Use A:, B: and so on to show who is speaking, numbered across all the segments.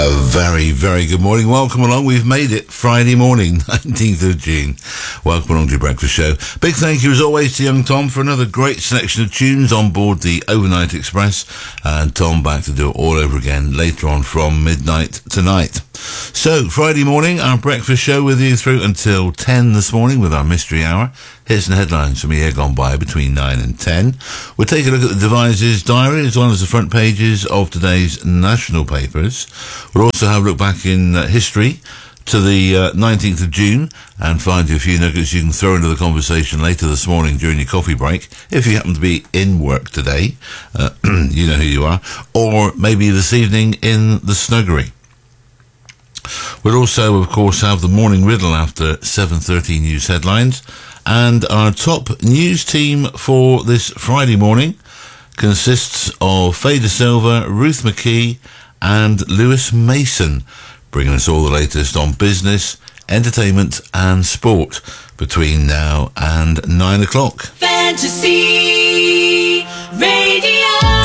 A: A very, very good morning. Welcome along. We've made it Friday morning, 19th of June. Welcome along to your breakfast show. Big thank you, as always, to young Tom for another great selection of tunes on board the Overnight Express. And Tom back to do it all over again later on from midnight tonight. So, Friday morning, our breakfast show with you through until 10 this morning with our mystery hour. Here's some headlines from a year gone by between 9 and 10. We'll take a look at the Devices Diary as well as the front pages of today's national papers. We'll also have a look back in history to the 19th of June and find you a few nuggets you can throw into the conversation later this morning during your coffee break. If you happen to be in work today, you know who you are. Or maybe this evening in the snuggery. We'll also, of course, have the morning riddle after 7:30 news headlines. And our top news team for this Friday morning consists of Faye De Silva, Ruth McKee and Lewis Mason, bringing us all the latest on business, entertainment and sport between now and 9 o'clock.
B: Fantasy Radio.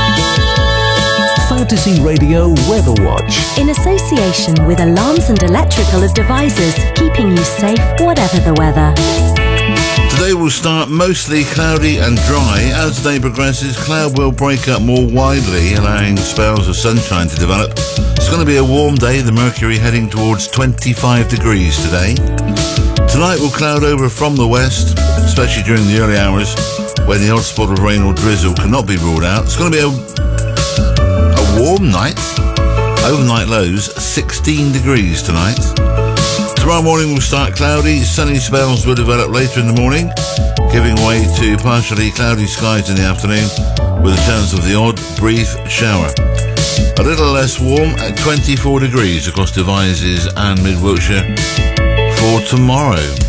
C: Fantasy Radio Weather Watch.
D: In association with Alarms and Electrical Devices, keeping you safe whatever the weather.
A: Today will start mostly cloudy and dry. As the day progresses, cloud will break up more widely, allowing spells of sunshine to develop. It's going to be a warm day, the mercury heading towards 25 degrees today. Tonight will cloud over from the west, especially during the early hours when the odd spot of rain or drizzle cannot be ruled out. It's going to be a warm night. Overnight lows 16 degrees tonight. Tomorrow morning will start cloudy. Sunny spells will develop later in the morning, giving way to partially cloudy skies in the afternoon with a chance of the odd brief shower. A little less warm at 24 degrees across Devizes and Mid Wiltshire for tomorrow.